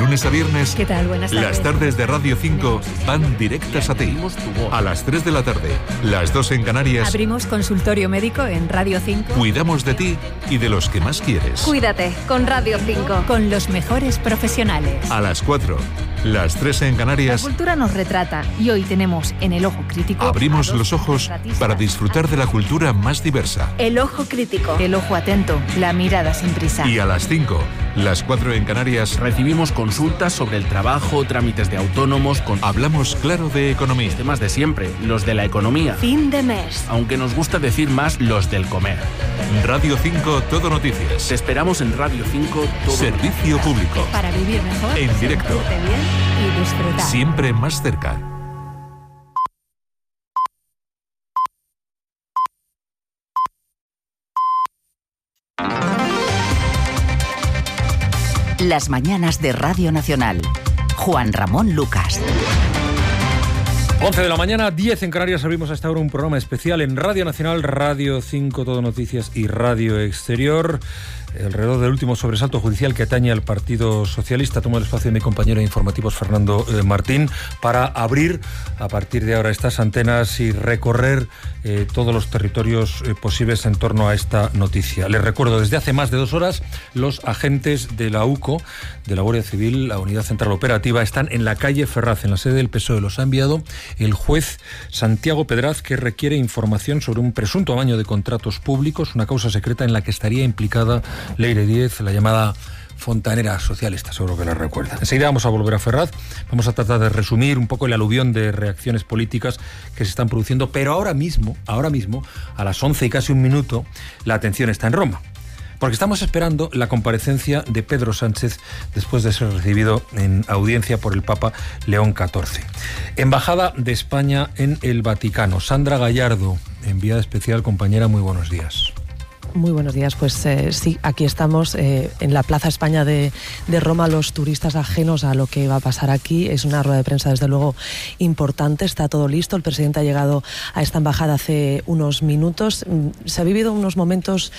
lunes a viernes, ¿Qué tal? Buenas tardes. las tardes de Radio 5 van directas a ti. A las 3 de la tarde, las 2 en Canarias. Abrimos consultorio médico en Radio 5. Cuidamos de ti y de los que más quieres. Cuídate con Radio 5. Con los mejores profesionales. A las 4, las 3 en Canarias. La cultura nos retrata y hoy tenemos en El Ojo Crítico... Abrimos los ojos para disfrutar de la cultura más diversa. El Ojo Crítico. El ojo atento, la mirada sin prisa. Y a las 5, las 4 en Canarias. Recibimos consultas sobre el trabajo, trámites de autónomos... Hablamos claro de economía. Temas de siempre, los de la economía. Fin de mes. Aunque nos gusta decir más los del comer. Radio 5 Todo Noticias. Te esperamos en Radio 5 Todo Servicio Noticias. público. Para vivir mejor. En directo. sentirte bien y disfrutar. Siempre más cerca. Las mañanas de Radio Nacional. Juan Ramón Lucas. 11 de la mañana, 10 en Canarias. Abrimos a esta hora un programa especial en Radio Nacional, Radio 5 Todo Noticias y Radio Exterior. Alrededor del último sobresalto judicial que atañe al Partido Socialista. Tomo el espacio de mi compañero de informativos, Fernando Martín, para abrir a partir de ahora estas antenas y recorrer todos los territorios posibles en torno a esta noticia. Les recuerdo, desde hace más de 2 horas, los agentes de la UCO, de la Guardia Civil, la Unidad Central Operativa, están en la calle Ferraz, en la sede del PSOE. Los ha enviado el juez Santiago Pedraz, que requiere información sobre un presunto amaño de contratos públicos, una causa secreta en la que estaría implicada Leire Díez, la llamada fontanera socialista, seguro que la recuerdan. Enseguida vamos a volver a Ferraz, vamos a tratar de resumir un poco el aluvión de reacciones políticas que se están produciendo, pero ahora mismo, a las 11 y casi un minuto, la atención está en Roma. Porque estamos esperando la comparecencia de Pedro Sánchez después de ser recibido en audiencia por el Papa León XIV. Embajada de España en el Vaticano. Sandra Gallardo, enviada especial, compañera, muy buenos días. Muy buenos días, pues sí, aquí estamos en la Plaza España de Roma, los turistas ajenos a lo que va a pasar aquí. Es una rueda de prensa desde luego importante, está todo listo, el presidente ha llegado a esta embajada hace unos minutos. Se ha vivido unos momentos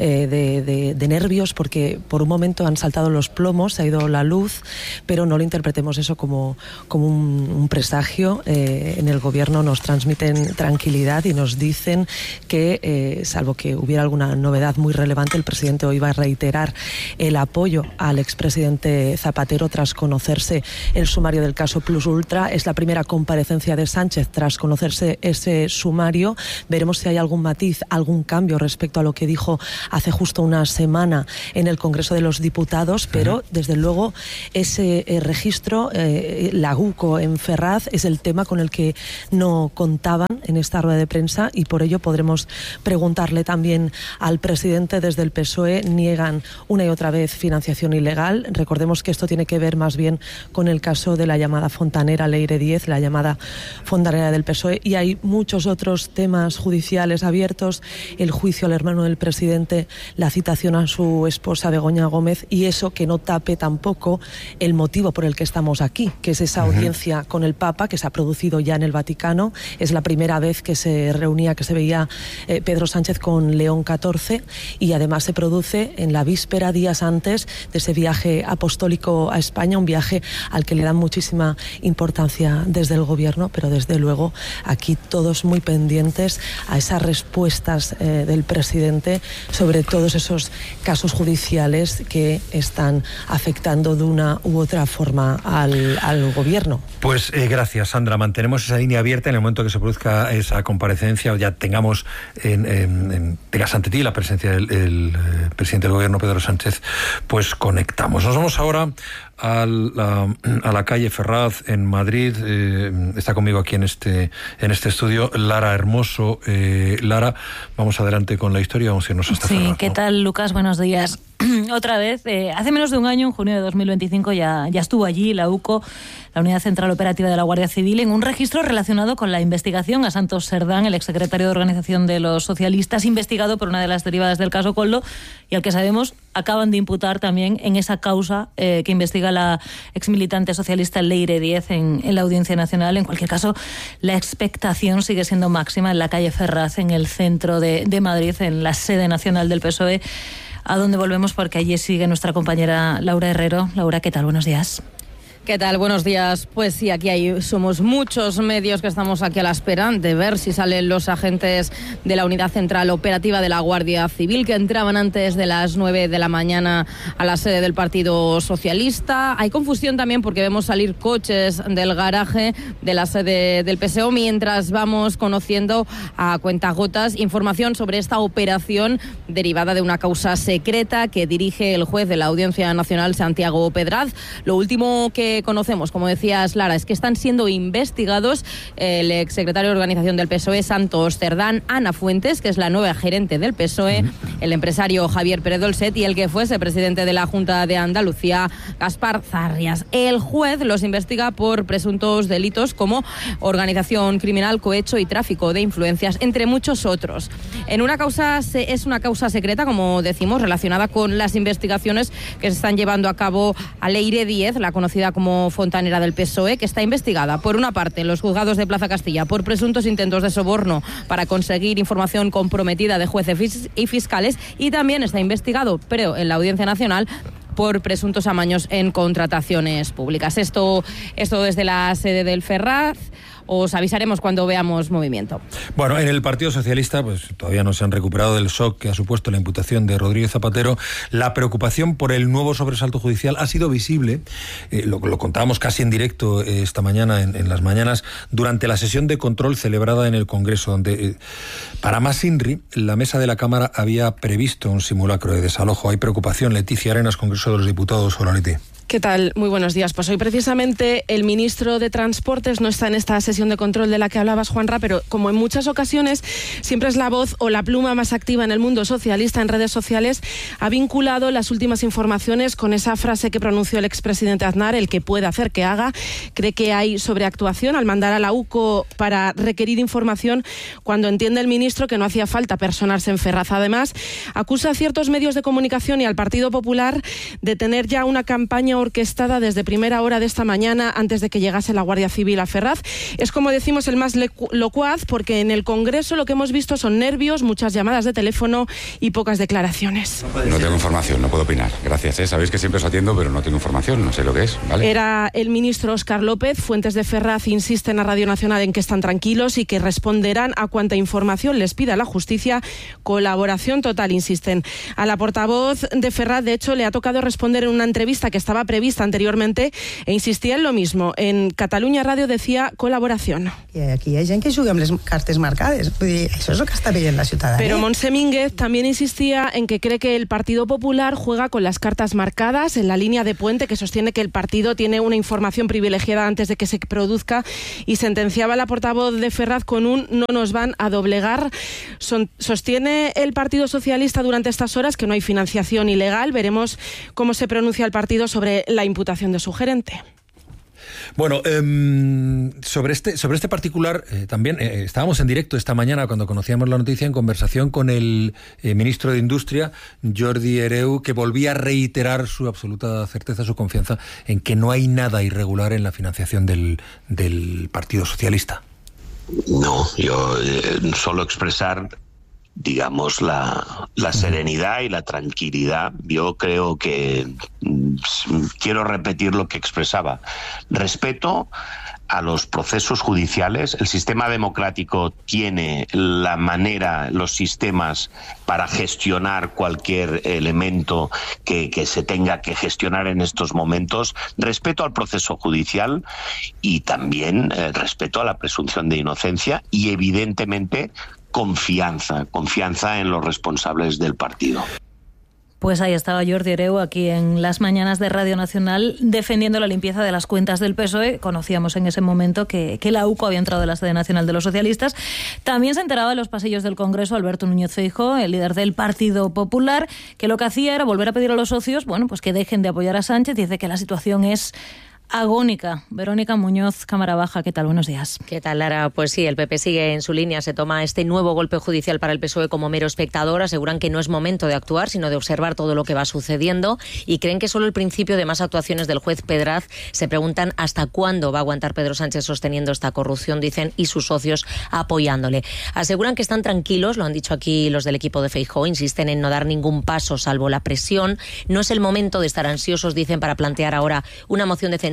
de nervios porque por un momento han saltado los plomos, se ha ido la luz, pero no lo interpretemos eso como un presagio. En el gobierno nos transmiten tranquilidad y nos dicen que, salvo que hubiera alguna novedad muy relevante, el presidente hoy va a reiterar el apoyo al expresidente Zapatero tras conocerse el sumario del caso Plus Ultra. Es la primera comparecencia de Sánchez tras conocerse ese sumario. Veremos si hay algún matiz, algún cambio respecto a lo que dijo hace justo una semana en el Congreso de los Diputados, pero desde luego ese registro, la UCO en Ferraz, es el tema con el que no contaban en esta rueda de prensa y por ello podremos preguntarle también al presidente. Desde el PSOE niegan una y otra vez financiación ilegal. Recordemos que esto tiene que ver más bien con el caso de la llamada fontanera Leire Díez, la llamada fontanera del PSOE, y hay muchos otros temas judiciales abiertos, el juicio al hermano del presidente, la citación a su esposa Begoña Gómez, y eso que no tape tampoco el motivo por el que estamos aquí, que es esa audiencia con el Papa que se ha producido ya en el Vaticano. Es la primera vez que se reunía, que se veía Pedro Sánchez con León XIV, y además se produce en la víspera, días antes de ese viaje apostólico a España, un viaje al que le dan muchísima importancia desde el gobierno, pero desde luego aquí todos muy pendientes a esas respuestas del presidente sobre todos esos casos judiciales que están afectando de una u otra forma al gobierno. Pues gracias, Sandra. Mantenemos esa línea abierta en el momento que se produzca esa comparecencia o ya tengas ante ti la presencia del presidente del gobierno, Pedro Sánchez, pues conectamos. Nos vamos ahora a la calle Ferraz en Madrid. Está conmigo aquí en este estudio Lara Hermoso. Lara, vamos adelante con la historia, vamos a irnos hasta Ferraz. Sí, ¿qué tal, Lucas? Buenos días. Otra vez, hace menos de un año, en junio de 2025, ya estuvo allí la UCO, la Unidad Central Operativa de la Guardia Civil, en un registro relacionado con la investigación a Santos Serdán, el exsecretario de Organización de los Socialistas, investigado por una de las derivadas del caso Koldo, y al que sabemos acaban de imputar también en esa causa que investiga la exmilitante socialista Leire Díez en la Audiencia Nacional. En cualquier caso, la expectación sigue siendo máxima en la calle Ferraz, en el centro de Madrid, en la sede nacional del PSOE, a donde volvemos porque allí sigue nuestra compañera Laura Herrero. Laura, ¿qué tal? Buenos días. ¿Qué tal? Buenos días. Pues sí, somos muchos medios que estamos aquí a la espera de ver si salen los agentes de la Unidad Central Operativa de la Guardia Civil, que entraban antes de las 9 de la mañana a la sede del Partido Socialista. Hay confusión también porque vemos salir coches del garaje de la sede del PSOE mientras vamos conociendo a cuentagotas información sobre esta operación derivada de una causa secreta que dirige el juez de la Audiencia Nacional, Santiago Pedraz. Lo último que conocemos, como decías Lara, es que están siendo investigados el exsecretario de Organización del PSOE, Santos Cerdán, Ana Fuentes, que es la nueva gerente del PSOE, el empresario Javier Pérez Dolcet y el que fuese presidente de la Junta de Andalucía, Gaspar Zarrias. El juez los investiga por presuntos delitos como organización criminal, cohecho y tráfico de influencias, entre muchos otros. Es una causa secreta, como decimos, relacionada con las investigaciones que se están llevando a cabo a Leire Díez, la conocida como fontanera del PSOE, que está investigada, por una parte, en los juzgados de Plaza Castilla por presuntos intentos de soborno para conseguir información comprometida de jueces y fiscales, y también está investigado, pero en la Audiencia Nacional, por presuntos amaños en contrataciones públicas. Esto desde la sede del Ferraz. Os avisaremos cuando veamos movimiento. Bueno, en el Partido Socialista pues todavía no se han recuperado del shock que ha supuesto la imputación de Rodríguez Zapatero. La preocupación por el nuevo sobresalto judicial ha sido visible, lo contábamos casi en directo esta mañana, en las mañanas, durante la sesión de control celebrada en el Congreso, donde, para más INRI, la mesa de la Cámara había previsto un simulacro de desalojo. Hay preocupación. Leticia Arenas, Congreso de los Diputados. Hola, Leti. ¿Qué tal? Muy buenos días. Pues hoy precisamente el ministro de Transportes no está en esta sesión de control de la que hablabas, Juanra, pero como en muchas ocasiones siempre es la voz o la pluma más activa en el mundo socialista en redes sociales, ha vinculado las últimas informaciones con esa frase que pronunció el expresidente Aznar, el que puede hacer que haga. Cree que hay sobreactuación al mandar a la UCO para requerir información cuando entiende el ministro que no hacía falta personarse en Ferraz. Además, acusa a ciertos medios de comunicación y al Partido Popular de tener ya una campaña orquestada desde primera hora de esta mañana antes de que llegase la Guardia Civil a Ferraz. Es, como decimos, el más locuaz, porque en el Congreso lo que hemos visto son nervios, muchas llamadas de teléfono y pocas declaraciones. No tengo información, no puedo opinar. Gracias, sabéis que siempre os atiendo, pero no tengo información, no sé lo que es, ¿vale? Era el ministro Óscar López. Fuentes de Ferraz insisten a Radio Nacional en que están tranquilos y que responderán a cuanta información les pida la justicia. Colaboración total, insisten. A la portavoz de Ferraz, de hecho, le ha tocado responder en una entrevista que estaba prevista anteriormente e insistía en lo mismo. En Catalunya Radio decía colaboración. Aquí hay gente que juga amb les cartes marcades. Eso es lo que está pidiendo la ciudadanía. Pero Montse Mínguez también insistía en que cree que el Partido Popular juega con las cartas marcadas en la línea de Puente, que sostiene que el partido tiene una información privilegiada antes de que se produzca, y sentenciaba la portavoz de Ferraz con un "no nos van a doblegar". Sostiene el Partido Socialista durante estas horas que no hay financiación ilegal. Veremos cómo se pronuncia el partido sobre la imputación de su gerente. Bueno, sobre este particular, también estábamos en directo esta mañana cuando conocíamos la noticia, en conversación con el ministro de Industria, Jordi Hereu, que volvía a reiterar su absoluta certeza, su confianza en que no hay nada irregular en la financiación del Partido Socialista. No, yo solo expresar, digamos, la serenidad y la tranquilidad. Yo creo que quiero repetir lo que expresaba. Respeto a los procesos judiciales. El sistema democrático tiene la manera, los sistemas para gestionar cualquier elemento que se tenga que gestionar en estos momentos. Respeto al proceso judicial y también respeto a la presunción de inocencia y, evidentemente, confianza en los responsables del partido. Pues ahí estaba Jordi Hereu aquí en las mañanas de Radio Nacional defendiendo la limpieza de las cuentas del PSOE. Conocíamos en ese momento que la UCO había entrado en la sede nacional de los socialistas. También se enteraba en los pasillos del Congreso Alberto Núñez Feijóo, el líder del Partido Popular, que lo que hacía era volver a pedir a los socios, pues que dejen de apoyar a Sánchez. Dice que la situación es agónica. Verónica Muñoz, Cámara Baja, ¿qué tal? Buenos días. ¿Qué tal, Lara? Pues sí, el PP sigue en su línea, se toma este nuevo golpe judicial para el PSOE como mero espectador, aseguran que no es momento de actuar, sino de observar todo lo que va sucediendo y creen que solo el principio de más actuaciones del juez Pedraz. Se preguntan hasta cuándo va a aguantar Pedro Sánchez sosteniendo esta corrupción, dicen, y sus socios apoyándole. Aseguran que están tranquilos, lo han dicho aquí los del equipo de Feijóo, insisten en no dar ningún paso salvo la presión. No es el momento de estar ansiosos, dicen, para plantear ahora una moción de censura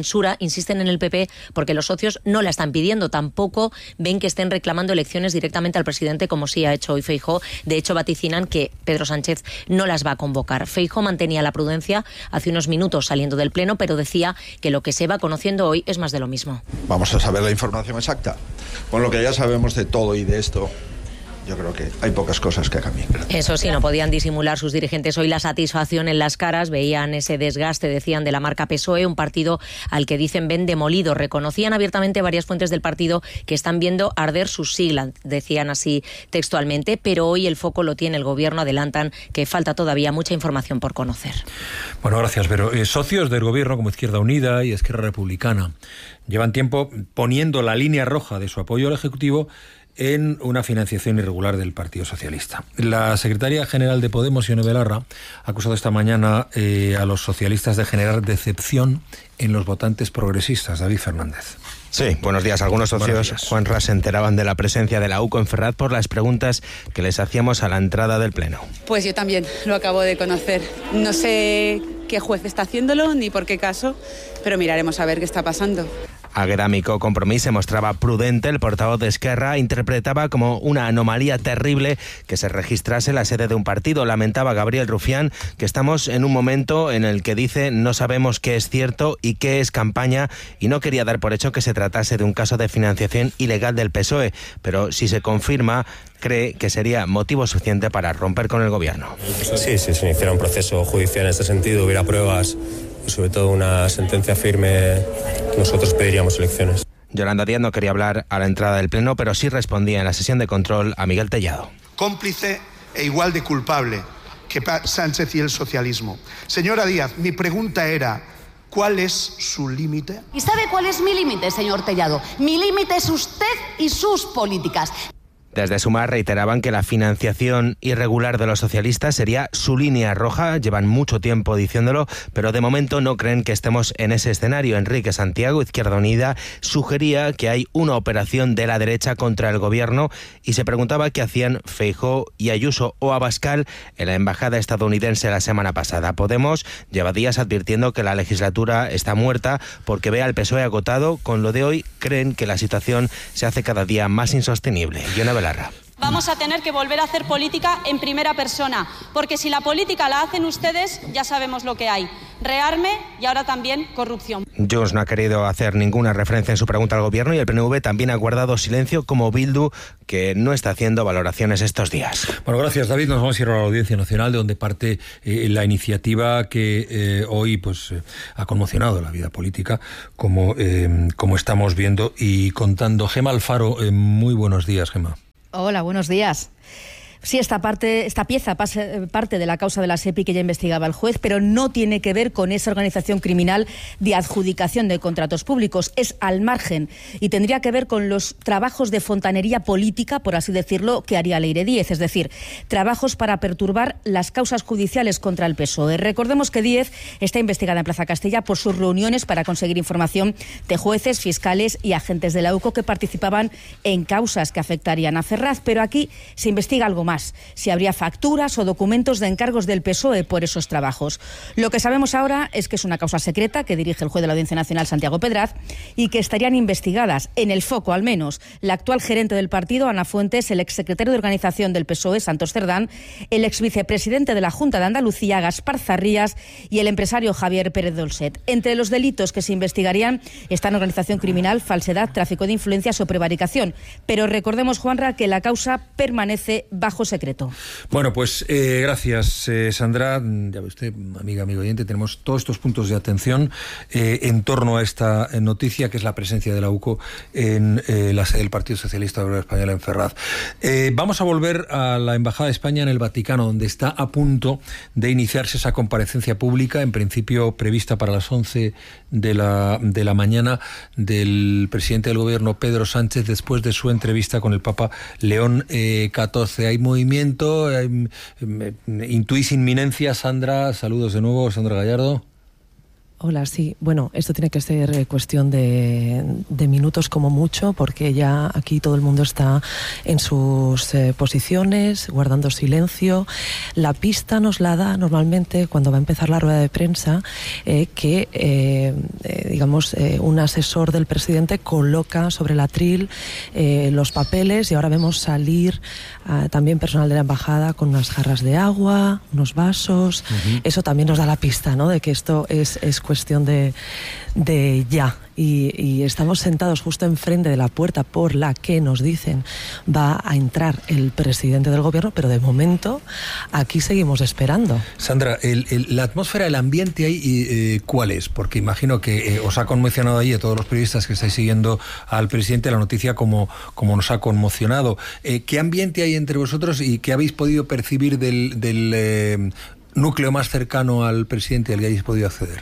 censura, insisten en el PP, porque los socios no la están pidiendo. Tampoco ven que estén reclamando elecciones directamente al presidente, como sí ha hecho hoy Feijóo. De hecho, vaticinan que Pedro Sánchez no las va a convocar. Feijóo mantenía la prudencia hace unos minutos saliendo del Pleno, pero decía que lo que se va conociendo hoy es más de lo mismo. Vamos a saber la información exacta. Con lo que ya sabemos de todo y de esto, yo creo que hay pocas cosas que cambian. Eso sí, no podían disimular sus dirigentes hoy la satisfacción en las caras. Veían ese desgaste, decían, de la marca PSOE, un partido al que dicen ven demolido. Reconocían abiertamente varias fuentes del partido que están viendo arder sus siglas, decían así textualmente, pero hoy el foco lo tiene el Gobierno. Adelantan que falta todavía mucha información por conocer. Bueno, gracias, Vero. Socios del Gobierno como Izquierda Unida y Esquerra Republicana llevan tiempo poniendo la línea roja de su apoyo al Ejecutivo en una financiación irregular del Partido Socialista. La secretaria general de Podemos, Ione Belarra, ha acusado esta mañana a los socialistas de generar decepción en los votantes progresistas. David Fernández. Sí, buenos días. Algunos socios, Juanra, se enteraban de la presencia de la UCO en Ferraz por las preguntas que les hacíamos a la entrada del Pleno. Pues yo también lo acabo de conocer. No sé qué juez está haciéndolo ni por qué caso, pero miraremos a ver qué está pasando. Agrámico Compromís se mostraba prudente. El portavoz de Esquerra interpretaba como una anomalía terrible que se registrase la sede de un partido. Lamentaba Gabriel Rufián que estamos en un momento en el que dice no sabemos qué es cierto y qué es campaña, y no quería dar por hecho que se tratase de un caso de financiación ilegal del PSOE, pero si se confirma, cree que sería motivo suficiente para romper con el Gobierno. Sí, si se iniciara un proceso judicial en este sentido, hubiera pruebas y sobre todo una sentencia firme, nosotros pediríamos elecciones. Yolanda Díaz no quería hablar a la entrada del Pleno, pero sí respondía en la sesión de control a Miguel Tellado. Cómplice e igual de culpable que Sánchez y el socialismo. Señora Díaz, mi pregunta era, ¿cuál es su límite? ¿Y sabe cuál es mi límite, señor Tellado? Mi límite es usted y sus políticas. Desde Sumar reiteraban que la financiación irregular de los socialistas sería su línea roja. Llevan mucho tiempo diciéndolo, pero de momento no creen que estemos en ese escenario. Enrique Santiago, Izquierda Unida, sugería que hay una operación de la derecha contra el Gobierno y se preguntaba qué hacían Feijóo y Ayuso o Abascal en la embajada estadounidense la semana pasada. Podemos lleva días advirtiendo que la legislatura está muerta porque ve al PSOE agotado. Con lo de hoy, creen que la situación se hace cada día más insostenible. Vamos a tener que volver a hacer política en primera persona, porque si la política la hacen ustedes, ya sabemos lo que hay. Rearme y ahora también corrupción. Junts no ha querido hacer ninguna referencia en su pregunta al Gobierno y el PNV también ha guardado silencio, como Bildu, que no está haciendo valoraciones estos días. Bueno, gracias, David. Nos vamos a ir a la Audiencia Nacional, de donde parte la iniciativa que hoy ha conmocionado la vida política, como estamos viendo y contando. Gema Alfaro, muy buenos días, Gema. Hola, buenos días. Sí, esta pieza parte de la causa de la SEPI que ya investigaba el juez, pero no tiene que ver con esa organización criminal de adjudicación de contratos públicos. Es al margen y tendría que ver con los trabajos de fontanería política, por así decirlo, que haría Leire Díez, es decir, trabajos para perturbar las causas judiciales contra el PSOE. Recordemos que Díez está investigada en Plaza Castilla por sus reuniones para conseguir información de jueces, fiscales y agentes de la UCO que participaban en causas que afectarían a Ferraz, pero aquí se investiga algo más. Si habría facturas o documentos de encargos del PSOE por esos trabajos. Lo que sabemos ahora es que es una causa secreta que dirige el juez de la Audiencia Nacional, Santiago Pedraz, y que estarían investigadas, en el foco al menos, la actual gerente del partido, Ana Fuentes, el exsecretario de Organización del PSOE, Santos Cerdán, el exvicepresidente de la Junta de Andalucía, Gaspar Zarrías, y el empresario Javier Pérez Dolcet. Entre los delitos que se investigarían están organización criminal, falsedad, tráfico de influencias o prevaricación. Pero recordemos, Juanra, que la causa permanece bajo secreto. Bueno, pues gracias, Sandra. Ya ve usted, amigo oyente, tenemos todos estos puntos de atención en torno a esta noticia, que es la presencia de la UCO en la sede del Partido Socialista Obrero Español en Ferraz. Vamos a volver a la Embajada de España en el Vaticano, donde está a punto de iniciarse esa comparecencia pública, en principio prevista para las 11 de la mañana, del presidente del Gobierno, Pedro Sánchez, después de su entrevista con el Papa León XIV. Hay movimiento, intuís inminencia, Sandra. Saludos de nuevo, Sandra Gallardo. Hola, sí. Bueno, esto tiene que ser cuestión de minutos como mucho, porque ya aquí todo el mundo está en sus posiciones, guardando silencio. La pista nos la da normalmente cuando va a empezar la rueda de prensa, digamos, un asesor del presidente coloca sobre el atril los papeles, y ahora vemos salir también personal de la embajada con unas jarras de agua, unos vasos. Eso también nos da la pista, ¿no?, de que esto es cuestión de ya. Y estamos sentados justo enfrente de la puerta por la que nos dicen va a entrar el presidente del gobierno, pero de momento aquí seguimos esperando. Sandra, la atmósfera, el ambiente ahí, ¿cuál es? Porque imagino que os ha conmocionado ahí a todos los periodistas que estáis siguiendo al presidente la noticia como nos ha conmocionado. ¿Qué ambiente hay entre vosotros y qué habéis podido percibir del núcleo más cercano al presidente al que hayáis podido acceder?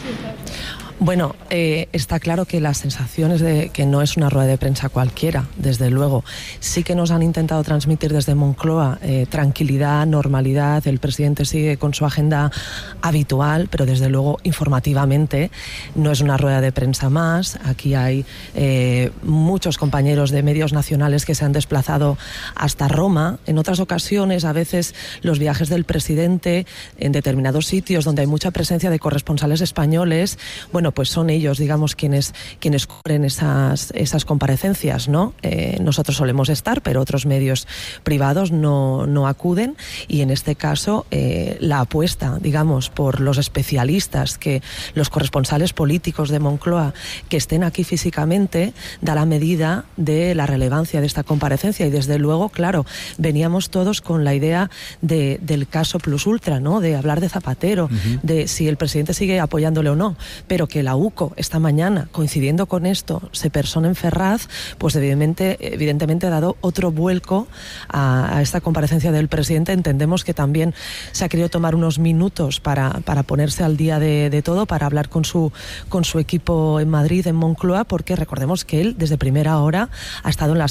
Bueno, está claro que las sensaciones de que no es una rueda de prensa cualquiera, desde luego. Sí que nos han intentado transmitir desde Moncloa tranquilidad, normalidad. El presidente sigue con su agenda habitual, pero desde luego informativamente no es una rueda de prensa más. Aquí hay muchos compañeros de medios nacionales que se han desplazado hasta Roma. En otras ocasiones, a veces los viajes del presidente en determinados sitios donde hay mucha presencia de corresponsales españoles, bueno, pues son ellos, digamos, quienes cubren esas comparecencias, ¿no? Nosotros solemos estar, pero otros medios privados no acuden, y en este caso la apuesta, digamos, por los especialistas, que los corresponsales políticos de Moncloa que estén aquí físicamente, da la medida de la relevancia de esta comparecencia. Y desde luego, claro, veníamos todos con la idea del caso plus ultra, ¿no?, de hablar de Zapatero, de si el presidente sigue apoyándole o no, pero que la UCO esta mañana, coincidiendo con esto, se persona en Ferraz, pues evidentemente ha dado otro vuelco a esta comparecencia del presidente. Entendemos que también se ha querido tomar unos minutos para ponerse al día de todo, para hablar con su equipo en Madrid, en Moncloa, porque recordemos que él desde primera hora ha estado en la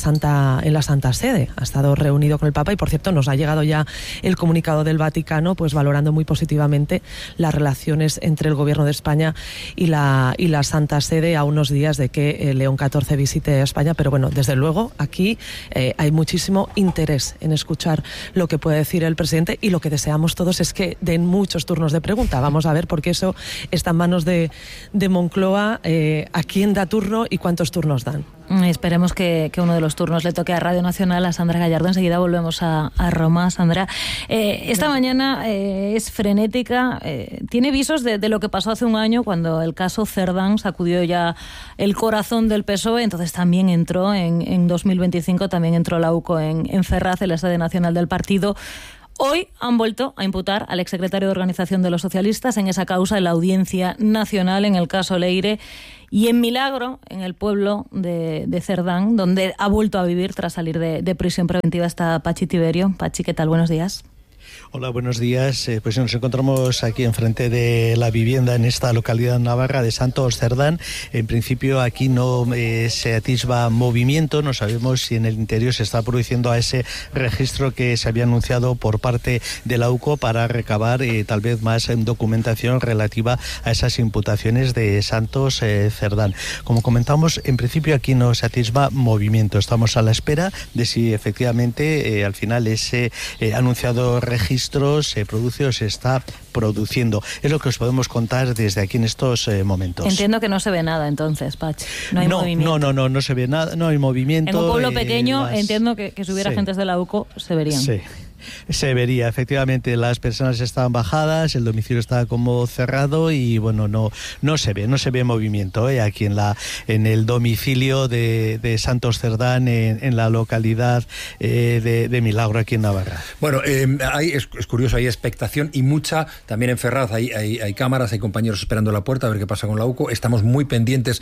Santa Sede, ha estado reunido con el Papa, y por cierto nos ha llegado ya el comunicado del Vaticano, pues valorando muy positivamente las relaciones entre el Gobierno de España y la Santa Sede, a unos días de que León XIV visite España. Pero bueno, desde luego aquí hay muchísimo interés en escuchar lo que puede decir el presidente, y lo que deseamos todos es que den muchos turnos de pregunta. Vamos a ver, porque eso está en manos de Moncloa, a quién da turno y cuántos turnos dan. Esperemos que uno de los turnos le toque a Radio Nacional, a Sandra Gallardo. Enseguida volvemos a Roma. Sandra, esta mañana es frenética, tiene visos de lo que pasó hace un año, cuando el caso Cerdán sacudió ya el corazón del PSOE. Entonces también entró en 2025, también entró la UCO en Ferraz, en la sede nacional del partido. Hoy han vuelto a imputar al exsecretario de Organización de los Socialistas en esa causa en la Audiencia Nacional, en el caso Leire, y en Milagro, en el pueblo de Cerdán, donde ha vuelto a vivir tras salir de prisión preventiva, está Pachi Tiberio. Pachi, ¿qué tal? Buenos días. Hola, buenos días. Pues nos encontramos aquí enfrente de la vivienda en esta localidad navarra de Santos Cerdán. En principio aquí no se atisba movimiento, no sabemos si en el interior se está produciendo a ese registro que se había anunciado por parte de la UCO para recabar tal vez más documentación relativa a esas imputaciones de Santos Cerdán. Como comentamos, en principio aquí no se atisba movimiento. Estamos a la espera de si efectivamente al final ese anunciado registro se produce o se está produciendo. Es lo que os podemos contar desde aquí en estos momentos. Entiendo que no se ve nada entonces, Pachi. No hay movimiento. No se ve nada, no hay movimiento. En un pueblo pequeño entiendo que si hubiera agentes de la UCO se verían. Sí. Se vería, efectivamente, las personas estaban bajadas, el domicilio estaba como cerrado y bueno, no se ve movimiento aquí en el domicilio de Santos Cerdán, en la localidad de Milagro, aquí en Navarra. Bueno, es curioso, hay expectación y mucha, también en Ferraz hay cámaras, hay compañeros esperando a la puerta a ver qué pasa con la UCO. Estamos muy pendientes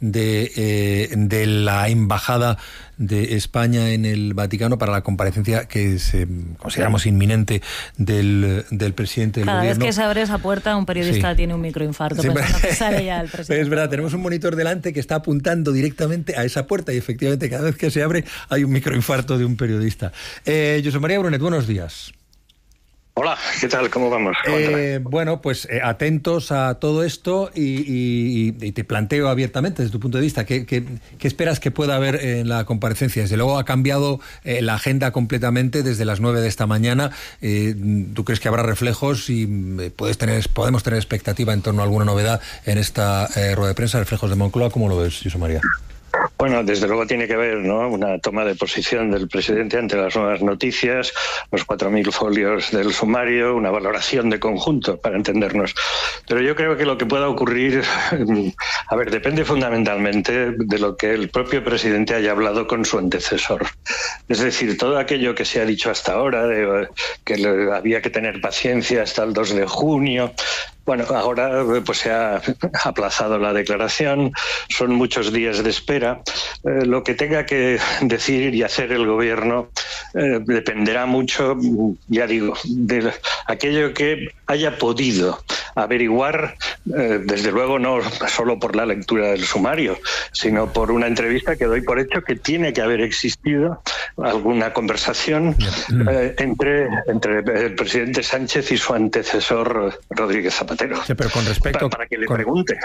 de la embajada de España en el Vaticano para la comparecencia que consideramos inminente del presidente del gobierno. Cada vez que se abre esa puerta un periodista tiene un microinfarto pensando que sale ya el presidente. Es verdad, tenemos un monitor delante que está apuntando directamente a esa puerta y efectivamente cada vez que se abre hay un microinfarto de un periodista. José María Brunet, buenos días. Hola, ¿qué tal? ¿Cómo vamos? Bueno, pues atentos a todo esto y te planteo abiertamente desde tu punto de vista, ¿qué esperas que pueda haber en la comparecencia? Desde luego ha cambiado la agenda completamente desde las 9 de esta mañana. ¿Tú crees que habrá reflejos y podemos tener expectativa en torno a alguna novedad en esta rueda de prensa, reflejos de Moncloa? ¿Cómo lo ves, Jesús María? Bueno, desde luego tiene que haber, ¿no?, una toma de posición del presidente ante las nuevas noticias, los 4.000 folios del sumario, una valoración de conjunto, para entendernos. Pero yo creo que lo que pueda ocurrir, depende fundamentalmente de lo que el propio presidente haya hablado con su antecesor. Es decir, todo aquello que se ha dicho hasta ahora, de que había que tener paciencia hasta el 2 de junio... Bueno, ahora pues se ha aplazado la declaración, son muchos días de espera. Lo que tenga que decir y hacer el gobierno dependerá mucho, ya digo, de aquello que haya podido averiguar, desde luego no solo por la lectura del sumario, sino por una entrevista que doy por hecho que tiene que haber existido alguna conversación entre el presidente Sánchez y su antecesor Rodríguez Zapatero. Sí, pero con respecto... Para que le pregunte.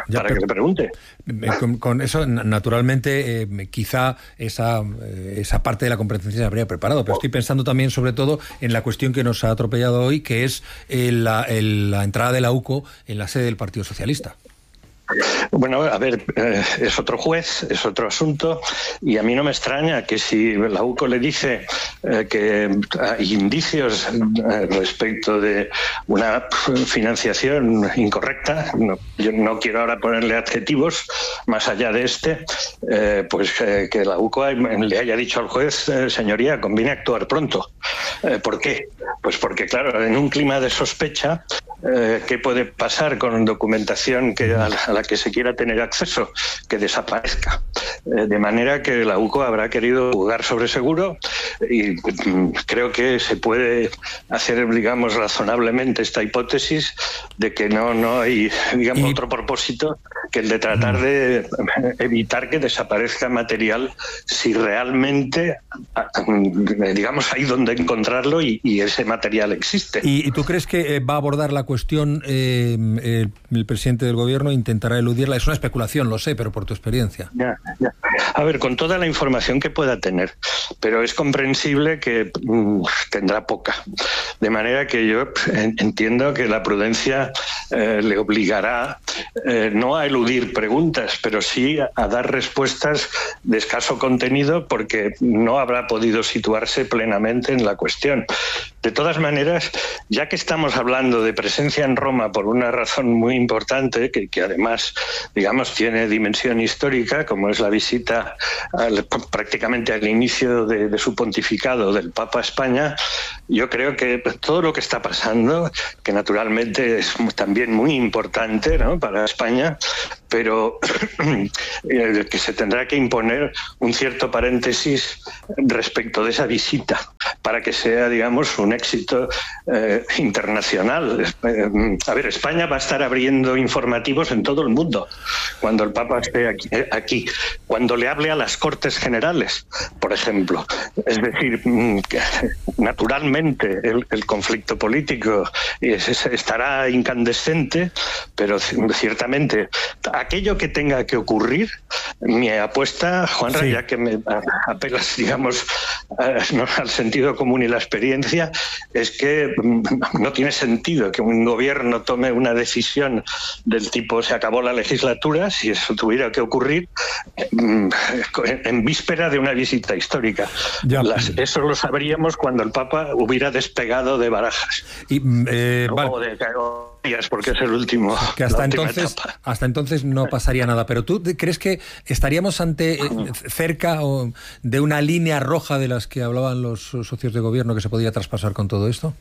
Con eso, naturalmente, quizá esa parte de la competencia se habría preparado, pero estoy pensando también, sobre todo, en la cuestión que nos ha atropellado hoy, que es la entrada de la UCO en la sede del Partido Socialista. Bueno, es otro juez, es otro asunto, y a mí no me extraña que si la UCO le dice que hay indicios respecto de una financiación incorrecta, yo no quiero ahora ponerle adjetivos más allá de que la UCO le haya dicho al juez, señoría, conviene actuar pronto. ¿Por qué? Pues porque, claro, en un clima de sospecha, ¿qué puede pasar con documentación a la que se quiera tener acceso? Que desaparezca. De manera que la UCO habrá querido jugar sobre seguro y creo que se puede hacer, digamos, razonablemente esta hipótesis de que no hay, digamos, otro propósito que el de tratar de evitar que desaparezca material si realmente, digamos, hay donde encontrarlo y ese material existe. ¿Y tú crees que va a abordar la cuestión el presidente del gobierno, intentará eludirla? Es una especulación, lo sé, pero por tu experiencia. Ya. Con toda la información que pueda tener, pero es comprensible que tendrá poca. De manera que yo entiendo que la prudencia le obligará no a eludir preguntas, pero sí a dar respuestas de escaso contenido, porque no habrá podido situarse plenamente en la cuestión. De todas maneras, ya que estamos hablando de presencia en Roma por una razón muy importante, que además, digamos, tiene dimensión histórica, como es la visita prácticamente al inicio de su pontificado del Papa a España, yo creo que todo lo que está pasando, que naturalmente es también muy importante, ¿no?, para España, pero que se tendrá que imponer un cierto paréntesis respecto de esa visita para que sea, digamos, un éxito internacional. España va a estar abriendo informativos en todo el mundo cuando el Papa esté aquí, cuando le hable a las Cortes Generales, por ejemplo. Es decir, que naturalmente el conflicto político estará incandescente, pero ciertamente aquello que tenga que ocurrir, mi apuesta, Juanra, ya que me apelas, digamos, al sentido común y la experiencia, es que no tiene sentido que un gobierno tome una decisión del tipo se acabó la legislatura, si eso tuviera que ocurrir, en víspera de una visita histórica. Eso lo sabríamos cuando el Papa hubiera despegado de Barajas. Porque es el último. Que hasta entonces no pasaría nada. Pero ¿tú crees que estaríamos cerca de una línea roja de las que hablaban los socios de gobierno que se podía traspasar con todo esto?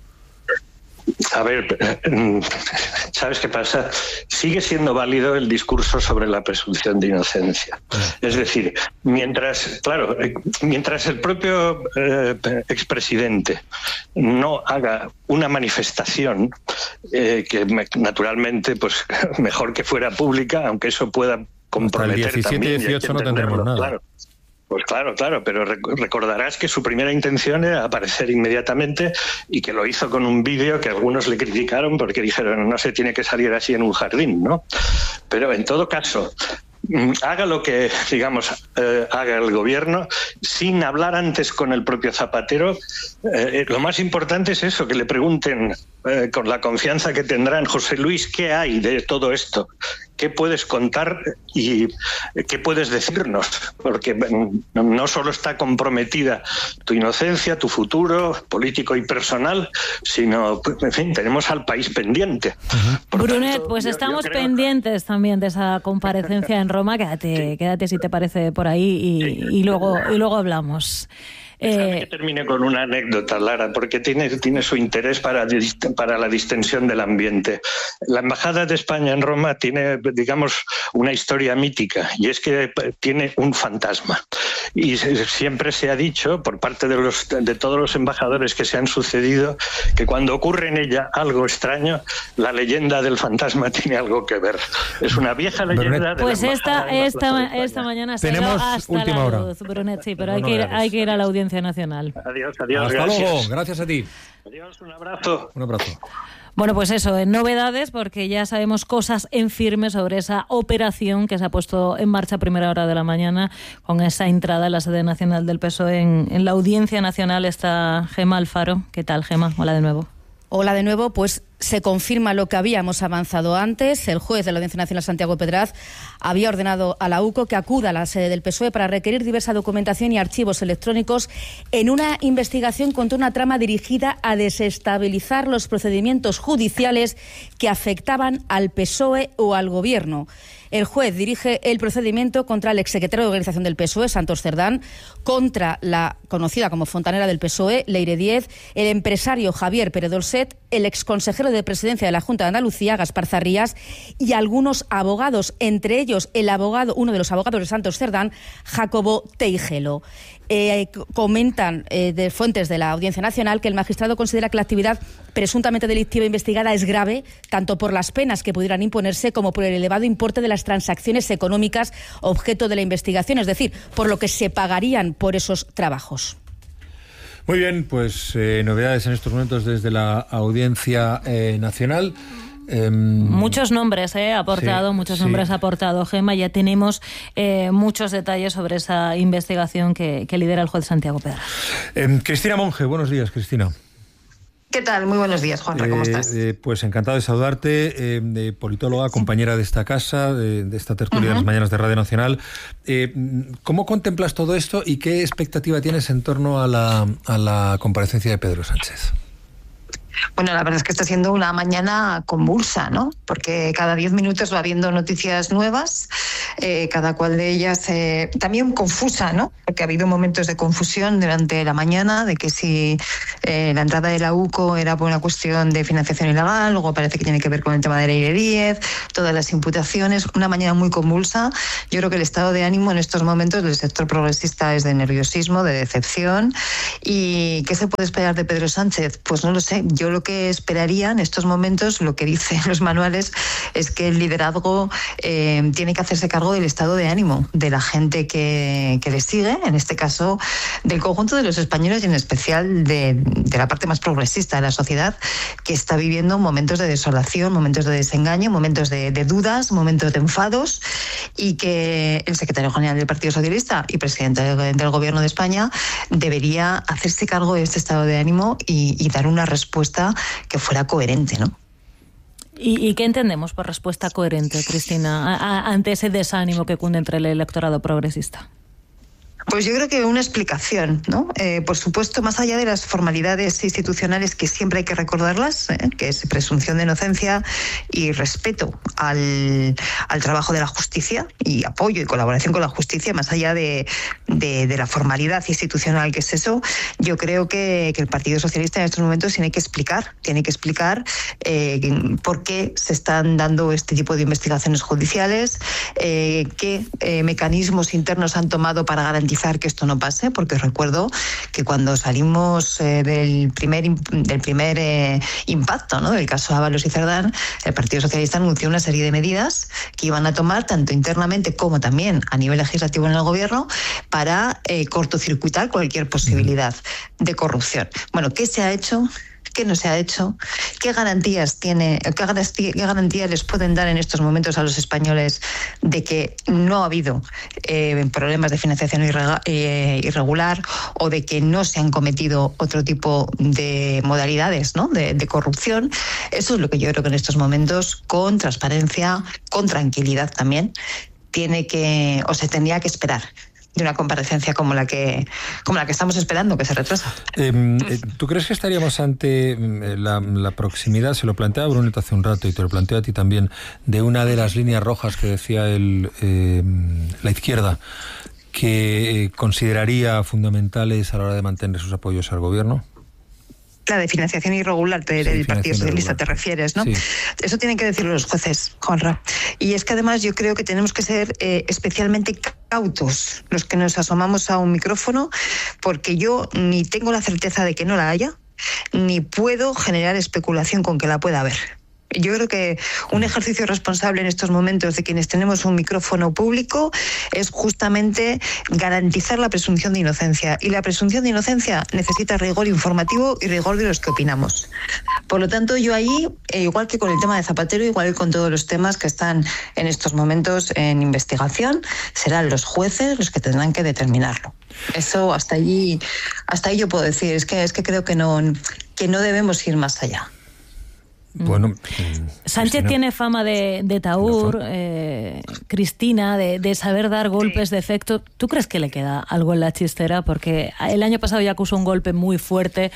¿Sabes qué pasa? Sigue siendo válido el discurso sobre la presunción de inocencia. Es decir, mientras el propio expresidente no haga una manifestación que naturalmente, pues mejor que fuera pública, aunque eso pueda comprometer hasta el 17 y 18 no tendremos nada. Claro. Pues claro, pero recordarás que su primera intención era aparecer inmediatamente y que lo hizo con un vídeo que algunos le criticaron porque dijeron no se tiene que salir así en un jardín, ¿no? Pero en todo caso, haga lo que, digamos, haga el gobierno, sin hablar antes con el propio Zapatero, lo más importante es eso, que le pregunten con la confianza que tendrán, José Luis, ¿qué hay de todo esto? ¿Qué puedes contar y qué puedes decirnos? Porque no solo está comprometida tu inocencia, tu futuro político y personal, sino, en fin, tenemos al país pendiente. Brunet, pues estamos pendientes también de esa comparecencia en Roma. Quédate si te parece por ahí y luego hablamos. Que termine con una anécdota, Lara, porque tiene su interés para la distensión del ambiente. La Embajada de España en Roma tiene, digamos, una historia mítica, y es que tiene un fantasma. Y siempre se ha dicho, por parte de todos los embajadores que se han sucedido, que cuando ocurre en ella algo extraño, la leyenda del fantasma tiene algo que ver. Es una vieja leyenda. Pues esta mañana se ha ido hasta la luz, Brunet, sí, pero hay que ir a la Audiencia Nacional. Adiós. Hasta gracias. Luego, gracias a ti. Adiós, un abrazo. Un abrazo. Bueno, pues eso, en novedades, porque ya sabemos cosas en firme sobre esa operación que se ha puesto en marcha a primera hora de la mañana con esa entrada en la sede nacional del PSOE. En la Audiencia Nacional está Gemma Alfaro. ¿Qué tal, Gemma? Hola de nuevo. Hola de nuevo, pues se confirma lo que habíamos avanzado antes. El juez de la Audiencia Nacional, Santiago Pedraz, había ordenado a la UCO que acuda a la sede del PSOE para requerir diversa documentación y archivos electrónicos en una investigación contra una trama dirigida a desestabilizar los procedimientos judiciales que afectaban al PSOE o al Gobierno. El juez dirige el procedimiento contra el exsecretario de Organización del PSOE, Santos Cerdán, contra la conocida como fontanera del PSOE, Leire Díez, el empresario Javier Pérez Dolcet, el exconsejero de Presidencia de la Junta de Andalucía, Gaspar Zarrías, y algunos abogados, entre ellos uno de los abogados de Santos Cerdán, Jacobo Teijelo. Comentan de fuentes de la Audiencia Nacional que el magistrado considera que la actividad presuntamente delictiva investigada es grave, tanto por las penas que pudieran imponerse como por el elevado importe de las transacciones económicas objeto de la investigación, es decir, por lo que se pagarían por esos trabajos. Muy bien, pues novedades en estos momentos desde la Audiencia Nacional. Muchos nombres ha aportado, sí. Ha aportado Gemma. Ya tenemos muchos detalles sobre esa investigación que lidera el juez Santiago Pedraz. Cristina Monge, buenos días, Cristina. ¿Qué tal? Muy buenos días, Juanra, ¿cómo estás? Pues encantado de saludarte, politóloga, compañera de esta casa, de esta tertulia de las mañanas de Radio Nacional. ¿Cómo contemplas todo esto y qué expectativa tienes en torno a la comparecencia de Pedro Sánchez? Bueno, la verdad es que está siendo una mañana convulsa, ¿no? Porque cada 10 minutos va habiendo noticias nuevas, cada cual de ellas también confusa, ¿no? Porque ha habido momentos de confusión durante la mañana, de que si la entrada de la UCO era por una cuestión de financiación ilegal, luego parece que tiene que ver con el tema de Leire Díez, todas las imputaciones, una mañana muy convulsa. Yo creo que el estado de ánimo en estos momentos del sector progresista es de nerviosismo, de decepción. ¿Y qué se puede esperar de Pedro Sánchez? Pues no lo sé. Yo lo que esperaría en estos momentos, lo que dicen los manuales, es que el liderazgo tiene que hacerse cargo del estado de ánimo de la gente que le sigue, en este caso del conjunto de los españoles y en especial de la parte más progresista de la sociedad, que está viviendo momentos de desolación, momentos de desengaño, momentos de dudas, momentos de enfados, y que el secretario general del Partido Socialista y presidente del Gobierno de España debería hacerse cargo de este estado de ánimo y dar una respuesta que fuera coherente, ¿no? ¿Y qué entendemos por respuesta coherente, Cristina, ante ese desánimo que cunde entre el electorado progresista? Pues yo creo que una explicación, ¿no? Por supuesto, más allá de las formalidades institucionales que siempre hay que recordarlas, que es presunción de inocencia y respeto al trabajo de la justicia y apoyo y colaboración con la justicia, más allá de la formalidad institucional que es eso, yo creo que el Partido Socialista en estos momentos tiene que explicar por qué se están dando este tipo de investigaciones judiciales, qué mecanismos internos han tomado para garantizar que esto no pase, porque recuerdo que cuando salimos del primer impacto, ¿no?, del caso Ábalos y Cerdán, el Partido Socialista anunció una serie de medidas que iban a tomar tanto internamente como también a nivel legislativo en el gobierno para cortocircuitar cualquier posibilidad de corrupción. Bueno, ¿qué se ha hecho? ¿Qué no se ha hecho? ¿Qué garantías les pueden dar en estos momentos a los españoles de que no ha habido problemas de financiación irregular o de que no se han cometido otro tipo de modalidades, ¿no?, de corrupción? Eso es lo que yo creo que en estos momentos, con transparencia, con tranquilidad también, se tendría que esperar de una comparecencia como la que estamos esperando, que se retrasa. ¿Tú crees que estaríamos ante la proximidad? Se lo planteaba Bruneta hace un rato y te lo planteo a ti también, de una de las líneas rojas que decía la izquierda, que consideraría fundamentales a la hora de mantener sus apoyos al gobierno. La de financiación irregular del Partido Socialista te refieres, ¿no? Sí. Eso tienen que decirlo los jueces, Juanra. Y es que además yo creo que tenemos que ser especialmente cautos los que nos asomamos a un micrófono, porque yo ni tengo la certeza de que no la haya, ni puedo generar especulación con que la pueda haber. Yo creo que un ejercicio responsable en estos momentos de quienes tenemos un micrófono público es justamente garantizar la presunción de inocencia. Y la presunción de inocencia necesita rigor informativo y rigor de los que opinamos. Por lo tanto, yo ahí, igual que con el tema de Zapatero, igual que con todos los temas que están en estos momentos en investigación, serán los jueces los que tendrán que determinarlo. Eso hasta allí yo puedo decir. Es que creo que no debemos ir más allá. Bueno, Sánchez tiene fama de taur, Cristina, de saber dar golpes de efecto. ¿Tú crees que le queda algo en la chistera? Porque el año pasado ya acusó un golpe muy fuerte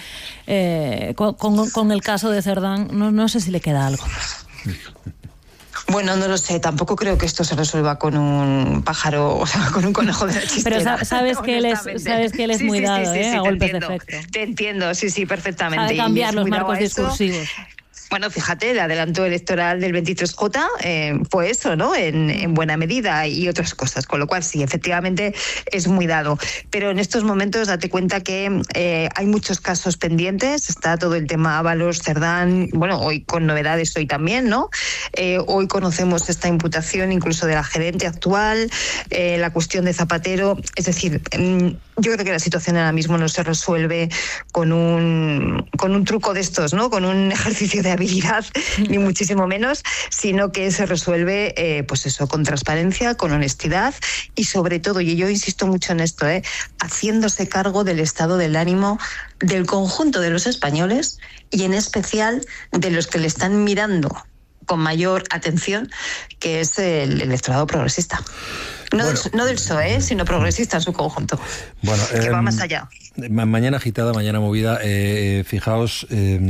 con el caso de Cerdán. No sé si le queda algo. Bueno, no lo sé, tampoco creo que esto se resuelva con un pájaro, o sea, con un conejo de la chistera. Pero sabes que él es muy dado a golpes de efecto. Te entiendo, sí, perfectamente. Sabe cambiar los marcos discursivos. Bueno, fíjate, el adelanto electoral del 23J fue eso, ¿no? En buena medida, y otras cosas. Con lo cual, sí, efectivamente es muy dado. Pero en estos momentos date cuenta que hay muchos casos pendientes. Está todo el tema Ábalos, Cerdán, bueno, hoy con novedades hoy también, ¿no? Hoy conocemos esta imputación incluso de la gerente actual, la cuestión de Zapatero. Es decir, yo creo que la situación ahora mismo no se resuelve con un truco de estos, ¿no? Con un ejercicio de habilidad, ni muchísimo menos, sino que se resuelve, pues eso, con transparencia, con honestidad y sobre todo, y yo insisto mucho en esto, haciéndose cargo del estado del ánimo del conjunto de los españoles y en especial de los que le están mirando con mayor atención, que es el electorado progresista. No del PSOE, sino progresista en su conjunto. Bueno, que va más allá. Mañana agitada, mañana movida. Fijaos,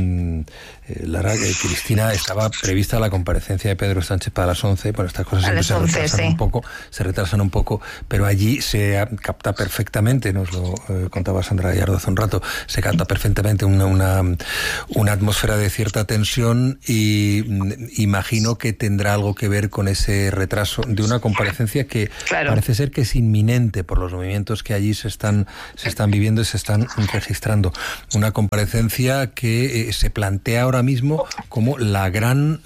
la verdad que Cristina, estaba prevista la comparecencia de Pedro Sánchez para las 11. Bueno, estas cosas siempre se retrasan un poco, pero allí se capta perfectamente, nos lo contaba Sandra Gallardo hace un rato, se capta perfectamente una atmósfera de cierta tensión, y imagino que tendrá algo que ver con ese retraso de una comparecencia que parece ser que es inminente por los movimientos que allí se están viviendo y se están registrando. Una comparecencia que se plantea ahora mismo como la gran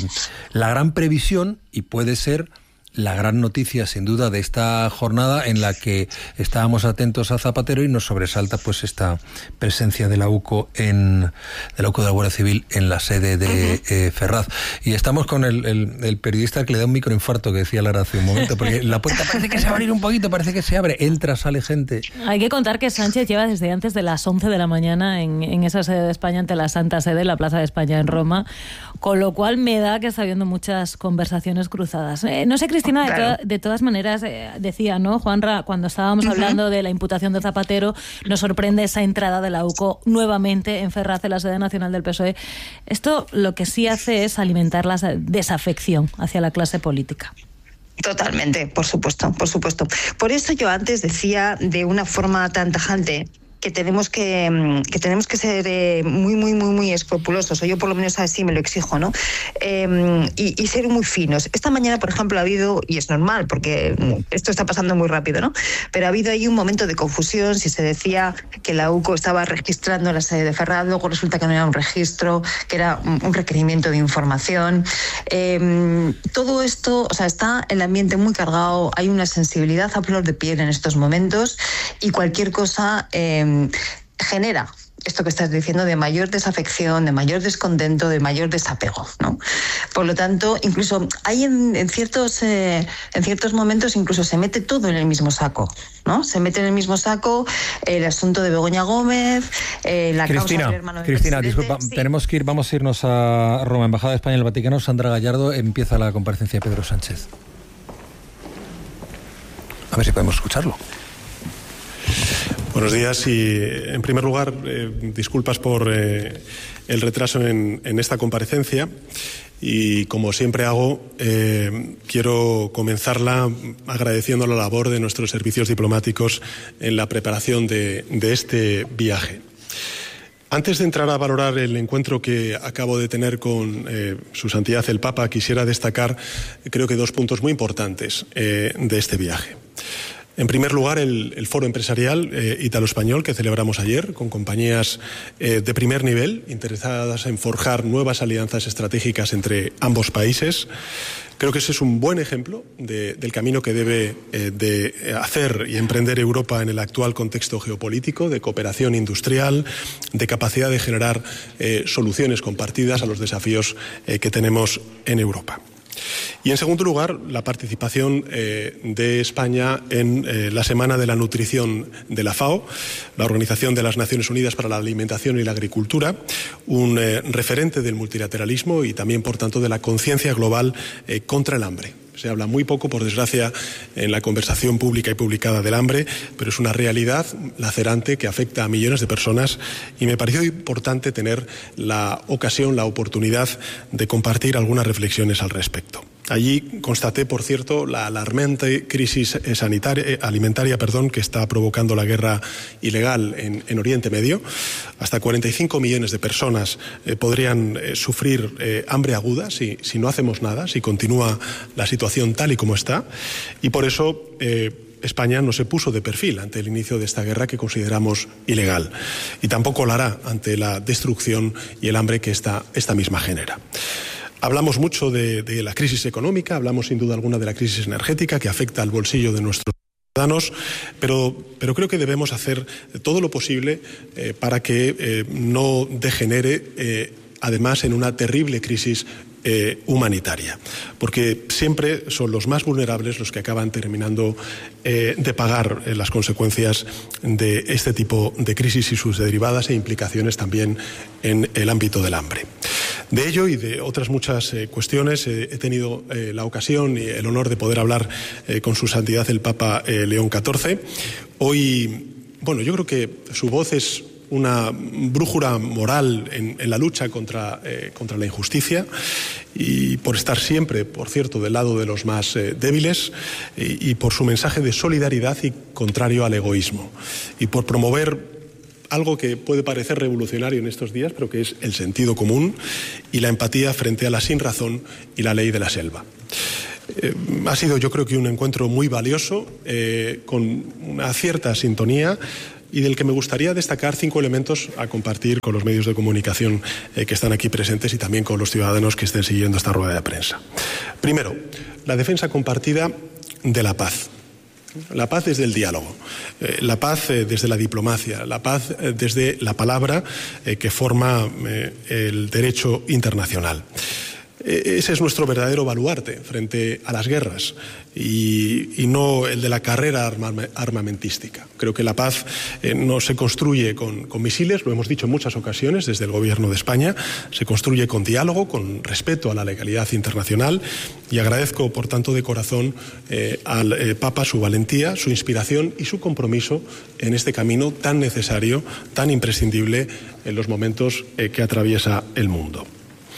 previsión, y puede ser la gran noticia sin duda de esta jornada, en la que estábamos atentos a Zapatero y nos sobresalta pues esta presencia de la UCO de la Guardia Civil en la sede de Ferraz. Y estamos con el periodista que le da un microinfarto, que decía Lara hace un momento, porque la puerta parece que se va a abrir un poquito, parece que se abre, entra, sale gente. Hay que contar que Sánchez lleva desde antes de las 11 de la mañana en esa sede de España, ante la Santa Sede, la Plaza de España en Roma, con lo cual me da que está habiendo muchas conversaciones cruzadas. No sé, Cristina, de todas maneras, decía, ¿no, Juanra? Cuando estábamos hablando de la imputación de Zapatero, nos sorprende esa entrada de la UCO nuevamente en Ferraz, en la sede nacional del PSOE. Esto lo que sí hace es alimentar la desafección hacia la clase política. Totalmente, por supuesto. Por eso yo antes decía de una forma tan tajante que tenemos que ser muy escrupulosos, o yo por lo menos así me lo exijo, ¿no? Y ser muy finos. Esta mañana, por ejemplo, ha habido, y es normal porque esto está pasando muy rápido, ¿no? Pero ha habido ahí un momento de confusión. Si se decía que la UCO estaba registrando la sede de Ferraz, luego resulta que no era un registro, que era un requerimiento de información. Todo esto, o sea, está el ambiente muy cargado, hay una sensibilidad a flor de piel en estos momentos, y cualquier cosa genera esto que estás diciendo de mayor desafección, de mayor descontento, de mayor desapego, ¿no? Por lo tanto, incluso hay en ciertos momentos incluso se mete todo en el mismo saco, ¿no? Se mete en el mismo saco el asunto de Begoña Gómez, la causa del hermano del Cristina, presidente. disculpa, Sí. vamos a irnos a Roma, Embajada de España en el Vaticano. Sandra Gallardo, empieza la comparecencia de Pedro Sánchez. A ver si podemos escucharlo. Buenos días y, en primer lugar, disculpas por el retraso en esta comparecencia, y, como siempre hago, quiero comenzarla agradeciendo la labor de nuestros servicios diplomáticos en la preparación de este viaje. Antes de entrar a valorar el encuentro que acabo de tener con Su Santidad el Papa, quisiera destacar, creo que, 2 puntos muy importantes de este viaje. En primer lugar, el foro empresarial italo-español que celebramos ayer, con compañías de primer nivel interesadas en forjar nuevas alianzas estratégicas entre ambos países. Creo que ese es un buen ejemplo del camino que debe de hacer y emprender Europa en el actual contexto geopolítico, de cooperación industrial, de capacidad de generar soluciones compartidas a los desafíos que tenemos en Europa. Y, en segundo lugar, la participación de España en la Semana de la Nutrición de la FAO, la Organización de las Naciones Unidas para la Alimentación y la Agricultura, un referente del multilateralismo y también, por tanto, de la conciencia global contra el hambre. Se habla muy poco, por desgracia, en la conversación pública y publicada del hambre, pero es una realidad lacerante que afecta a millones de personas, y me pareció importante tener la ocasión, la oportunidad de compartir algunas reflexiones al respecto. Allí constaté, por cierto, la alarmante crisis alimentaria que está provocando la guerra ilegal en Oriente Medio. Hasta 45 millones de personas podrían sufrir hambre aguda si no hacemos nada, si continúa la situación tal y como está. Y por eso España no se puso de perfil ante el inicio de esta guerra, que consideramos ilegal. Y tampoco lo hará ante la destrucción y el hambre que esta misma genera. Hablamos mucho de la crisis económica, hablamos sin duda alguna de la crisis energética que afecta al bolsillo de nuestros ciudadanos, pero creo que debemos hacer todo lo posible para que no degenere además en una terrible crisis humanitaria, porque siempre son los más vulnerables los que acaban terminando de pagar las consecuencias de este tipo de crisis y sus derivadas e implicaciones también en el ámbito del hambre. De ello y de otras muchas cuestiones he tenido la ocasión y el honor de poder hablar con Su Santidad el Papa León XIV. Hoy, yo creo que su voz es una brújula moral en la lucha contra la injusticia, y por estar siempre, por cierto, del lado de los más débiles, y por su mensaje de solidaridad y contrario al egoísmo, y por promover algo que puede parecer revolucionario en estos días, pero que es el sentido común y la empatía frente a la sinrazón y la ley de la selva. Ha sido, yo creo, que un encuentro muy valioso, con una cierta sintonía, y del que me gustaría destacar 5 elementos a compartir con los medios de comunicación que están aquí presentes y también con los ciudadanos que estén siguiendo esta rueda de prensa. Primero, la defensa compartida de la paz. La paz desde el diálogo, la paz desde la diplomacia, la paz desde la palabra que forma el derecho internacional. Ese es nuestro verdadero baluarte frente a las guerras, y no el de la carrera armamentística. Creo que la paz no se construye con misiles, lo hemos dicho en muchas ocasiones desde el Gobierno de España, se construye con diálogo, con respeto a la legalidad internacional, y agradezco, por tanto, de corazón al Papa su valentía, su inspiración y su compromiso en este camino tan necesario, tan imprescindible en los momentos que atraviesa el mundo.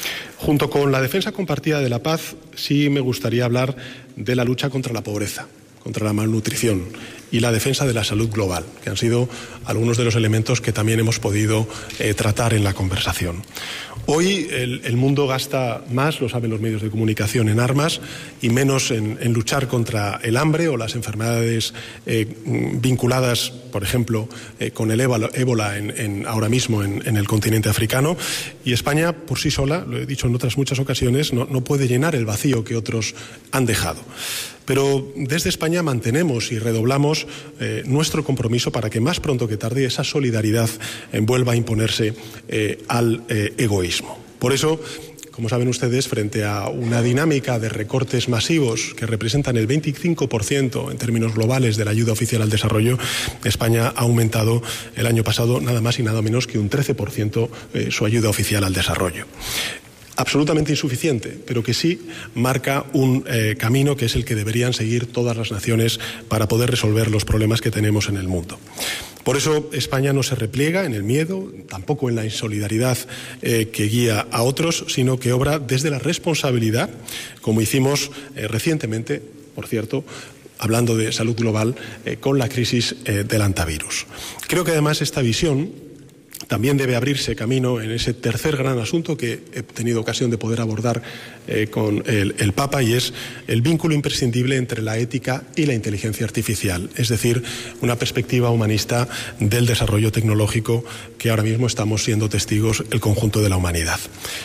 Junto con la defensa compartida de la paz, sí me gustaría hablar de la lucha contra la pobreza. contra la malnutrición y la defensa de la salud global, que han sido algunos de los elementos que también hemos podido tratar en la conversación. Hoy el mundo gasta más, lo saben los medios de comunicación, en armas y menos en luchar contra el hambre o las enfermedades vinculadas, por ejemplo, con el ébola ahora mismo en el continente africano. Y España, por sí sola, lo he dicho en otras muchas ocasiones, no puede llenar el vacío que otros han dejado. Pero desde España mantenemos y redoblamos nuestro compromiso para que más pronto que tarde esa solidaridad vuelva a imponerse al egoísmo. Por eso, como saben ustedes, frente a una dinámica de recortes masivos que representan el 25% en términos globales de la ayuda oficial al desarrollo, España ha aumentado el año pasado nada más y nada menos que un 13% su ayuda oficial al desarrollo. Absolutamente insuficiente, pero que sí marca un camino que es el que deberían seguir todas las naciones para poder resolver los problemas que tenemos en el mundo. Por eso España no se repliega en el miedo, tampoco en la insolidaridad que guía a otros, sino que obra desde la responsabilidad, como hicimos recientemente, por cierto, hablando de salud global, con la crisis del hantavirus. Creo que además esta visión también debe abrirse camino en ese tercer gran asunto que he tenido ocasión de poder abordar con el Papa, y es el vínculo imprescindible entre la ética y la inteligencia artificial, es decir, una perspectiva humanista del desarrollo tecnológico que ahora mismo estamos siendo testigos el conjunto de la humanidad.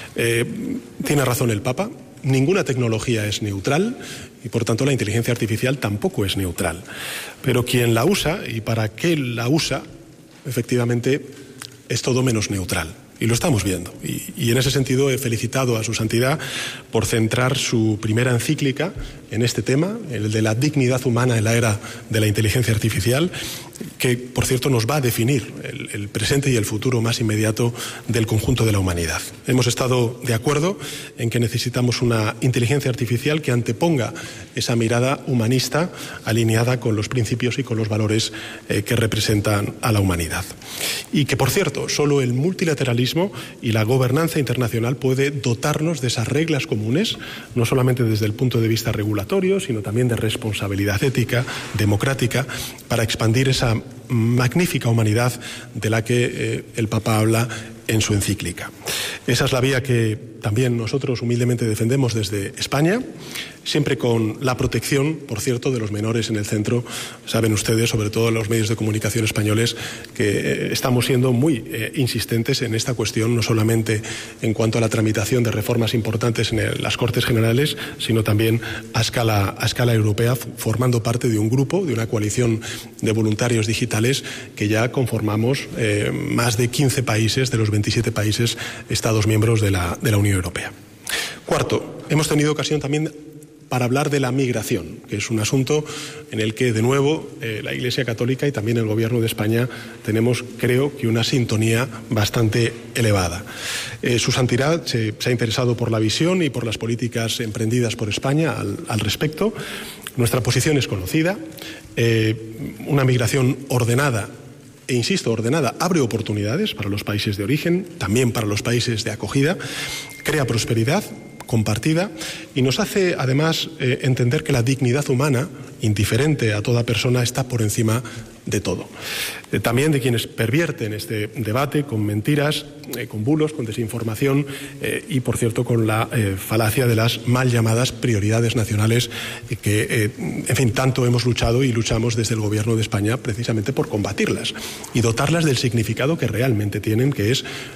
Tiene razón el Papa. Ninguna tecnología es neutral y, por tanto, la inteligencia artificial tampoco es neutral. Pero quien la usa y para qué la usa, efectivamente, es todo menos neutral. Y lo estamos viendo. Y en ese sentido he felicitado a su santidad por centrar su primera encíclica en este tema, el de la dignidad humana en la era de la inteligencia artificial, que, por cierto, nos va a definir el presente y el futuro más inmediato del conjunto de la humanidad. Hemos estado de acuerdo en que necesitamos una inteligencia artificial que anteponga esa mirada humanista alineada con los principios y con los valores que representan a la humanidad. Y que, por cierto, solo el multilateralismo y la gobernanza internacional puede dotarnos de esas reglas comunes, no solamente desde el punto de vista regulatorio, sino también de responsabilidad ética, democrática, para expandir esa magnífica humanidad de la que el Papa habla en su encíclica. Esa es la vía que también nosotros humildemente defendemos desde España, siempre con la protección, por cierto, de los menores en el centro. Saben ustedes, sobre todo los medios de comunicación españoles, que estamos siendo muy insistentes en esta cuestión, no solamente en cuanto a la tramitación de reformas importantes en las Cortes Generales, sino también a escala europea, formando parte de un grupo, de una coalición de voluntarios digitales que ya conformamos más de 15 países de los 27 países Estados miembros de la Unión Europea. Cuarto, hemos tenido ocasión también para hablar de la migración, que es un asunto en el que, de nuevo, la Iglesia Católica y también el Gobierno de España tenemos, creo, que una sintonía bastante elevada. Su santidad se ha interesado por la visión y por las políticas emprendidas por España al respecto. Nuestra posición es conocida. Una migración ordenada, e insisto, ordenada, abre oportunidades para los países de origen, también para los países de acogida, crea prosperidad compartida y nos hace además entender que la dignidad humana, indiferente a toda persona, está por encima de todo. También de quienes pervierten este debate con mentiras, con bulos, con desinformación y, por cierto, con la falacia de las mal llamadas prioridades nacionales que, en fin, tanto hemos luchado y luchamos desde el Gobierno de España precisamente por combatirlas y dotarlas del significado que realmente tienen, que es